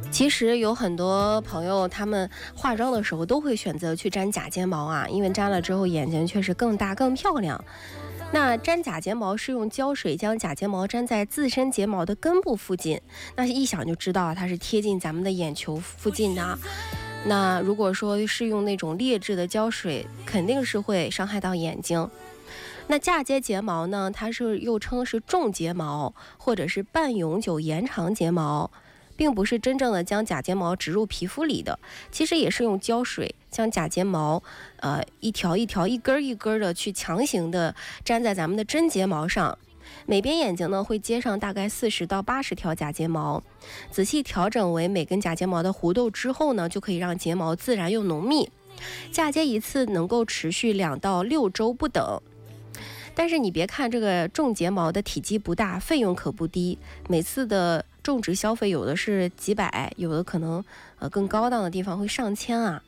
其实有很多朋友，他们化妆的时候都会选择去粘假睫毛啊，因为粘了之后眼睛确实更大更漂亮。那粘假睫毛是用胶水将假睫毛粘在自身睫毛的根部附近，那一想就知道它是贴近咱们的眼球附近的。那如果说是用那种劣质的胶水，肯定是会伤害到眼睛。那嫁接睫毛呢，它是又称是种睫毛或者是半永久延长睫毛，并不是真正的将假睫毛植入皮肤里的，其实也是用胶水将假睫毛一条一条一根一根的去强行的粘在咱们的真睫毛上。每边眼睛呢会接上大概40到80条假睫毛，仔细调整为每根假睫毛的弧度之后呢，就可以让睫毛自然又浓密。嫁接一次能够持续2到6周不等。但是你别看这个种睫毛的体积不大，费用可不低，每次的种植消费有的是几百，有的可能更高档的地方会上千啊。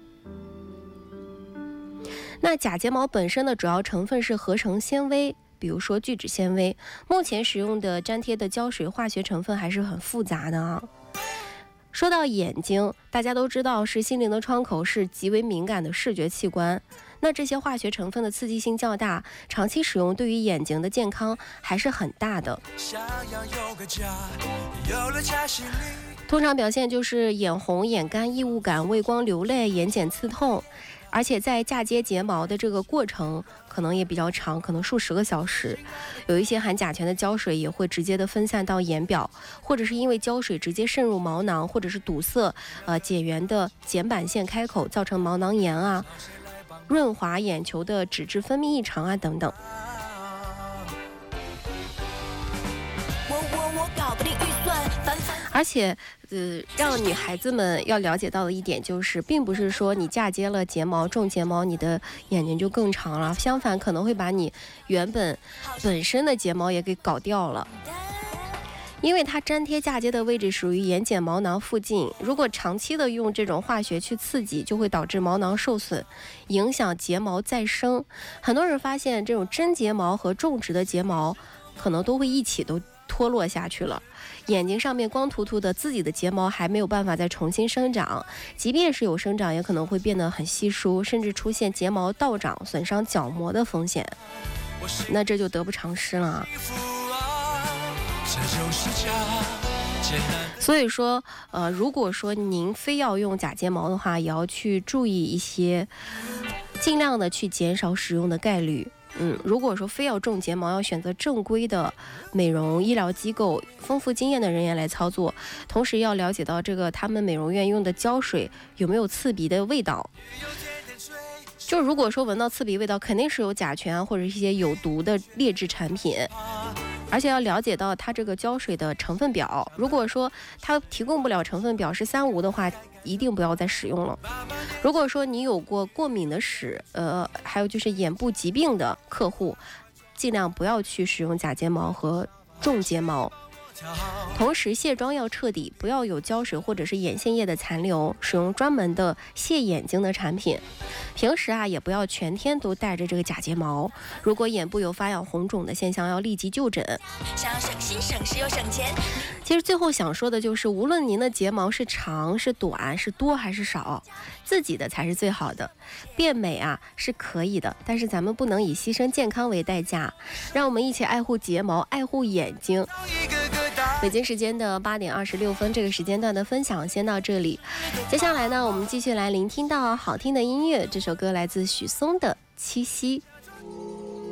那假睫毛本身的主要成分是合成纤维，比如说聚酯纤维。目前使用的粘贴的胶水化学成分还是很复杂的啊。说到眼睛，大家都知道是心灵的窗口，是极为敏感的视觉器官。那这些化学成分的刺激性较大，长期使用对于眼睛的健康还是很大的。通常表现就是眼红、眼干、异物感、畏光流泪、眼睑刺痛，而且在嫁接睫毛的这个过程可能也比较长，可能数十个小时。有一些含甲醛的胶水也会直接的分散到眼表，或者是因为胶水直接渗入毛囊，或者是堵塞睑缘的睑板腺开口，造成毛囊炎啊，润滑眼球的脂质分泌异常啊等等。而且让女孩子们要了解到的一点就是，并不是说你嫁接了睫毛、种睫毛，你的眼睛就更长了，相反可能会把你本身的睫毛也给搞掉了。因为它粘贴嫁接的位置属于眼睑毛囊附近，如果长期的用这种化学去刺激，就会导致毛囊受损，影响睫毛再生。很多人发现这种真睫毛和种植的睫毛可能都会一起都脱落下去了，眼睛上面光秃秃的，自己的睫毛还没有办法再重新生长，即便是有生长，也可能会变得很稀疏，甚至出现睫毛倒长，损伤角膜的风险。那这就得不偿失了。所以说如果说您非要用假睫毛的话，也要去注意一些，尽量的去减少使用的概率。如果说非要种睫毛，要选择正规的美容医疗机构，丰富经验的人员来操作，同时要了解到这个他们美容院用的胶水有没有刺鼻的味道。就如果说闻到刺鼻味道，肯定是有甲醛或者一些有毒的劣质产品。而且要了解到它这个胶水的成分表，如果说它提供不了成分表是3无的话，一定不要再使用了。如果说你有过过敏的史，还有就是眼部疾病的客户，尽量不要去使用假睫毛和种睫毛。同时卸妆要彻底，不要有胶水或者是眼线液的残留，使用专门的卸眼睛的产品。平时也不要全天都带着这个假睫毛，如果眼部有发痒红肿的现象，要立即就诊。想要省心省时又省钱。其实最后想说的就是，无论您的睫毛是长是短，是多还是少，自己的才是最好的。变美是可以的，但是咱们不能以牺牲健康为代价。让我们一起爱护睫毛，爱护眼睛。北京时间的8点26分，这个时间段的分享先到这里。接下来呢，我们继续来聆听到好听的音乐，这首歌来自许嵩的《七夕》。